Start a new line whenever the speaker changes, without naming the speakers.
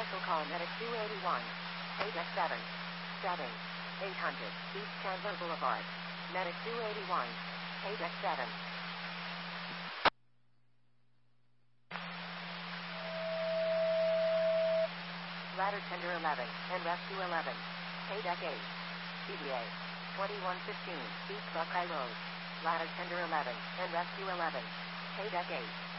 Special call Medic 281. Paydeck 7. Setting. 800. East Chandler Boulevard. Medic 281. Paydeck 7. Ladder Tender 11 and Rescue 11. Paydeck 8. CBA. 2115 East Buckeye Road. Ladder Tender 11 and Rescue 11. Paydeck 8.